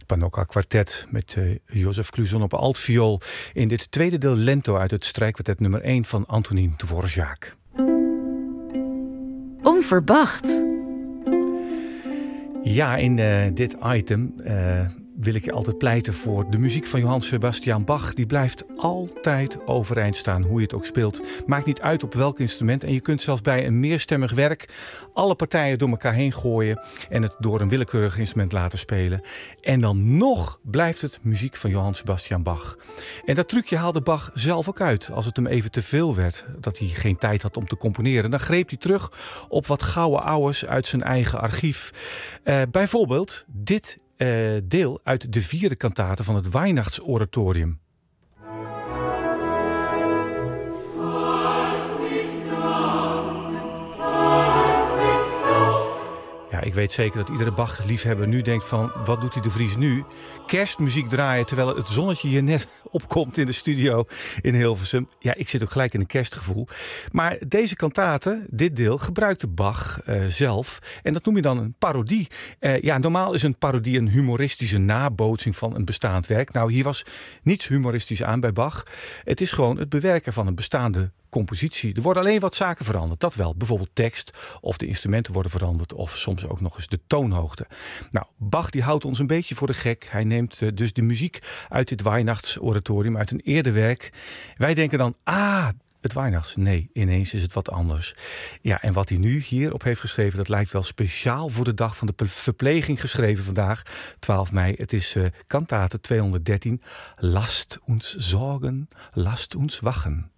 Panocca Quartet met Jozef Cluzon op altviool in dit tweede deel Lento uit het strijkkwartet nummer 1 van Antonín Dvořák. Onverwacht. Ja, in dit item wil ik je altijd pleiten voor de muziek van Johann Sebastian Bach. Die blijft altijd overeind staan, hoe je het ook speelt. Maakt niet uit op welk instrument. En je kunt zelfs bij een meerstemmig werk alle partijen door elkaar heen gooien en het door een willekeurig instrument laten spelen. En dan nog blijft het muziek van Johann Sebastian Bach. En dat trucje haalde Bach zelf ook uit. Als het hem even te veel werd, dat hij geen tijd had om te componeren, dan greep hij terug op wat gouden ouwes uit zijn eigen archief. Bijvoorbeeld dit deel uit de 4e kantate van het Weihnachtsoratorium. Ja, ik weet zeker dat iedere Bach-liefhebber nu denkt van, wat doet hij de Vries nu? Kerstmuziek draaien terwijl het zonnetje hier net opkomt in de studio in Hilversum. Ja, ik zit ook gelijk in een kerstgevoel. Maar deze kantate, dit deel, gebruikte Bach zelf. En dat noem je dan een parodie. Normaal is een parodie een humoristische nabootsing van een bestaand werk. Nou, hier was niets humoristisch aan bij Bach. Het is gewoon het bewerken van een bestaande compositie. Er worden alleen wat zaken veranderd, dat wel. Bijvoorbeeld tekst of de instrumenten worden veranderd of soms ook nog eens de toonhoogte. Nou, Bach die houdt ons een beetje voor de gek. Hij neemt dus de muziek uit dit Weihnachtsoratorium, uit een eerder werk. Wij denken dan, het Weihnachts. Nee, ineens is het wat anders. Ja, en wat hij nu hierop heeft geschreven, dat lijkt wel speciaal voor de dag van de verpleging geschreven vandaag, 12 mei. Het is kantate 213. Lasst uns sorgen, lasst uns wachen.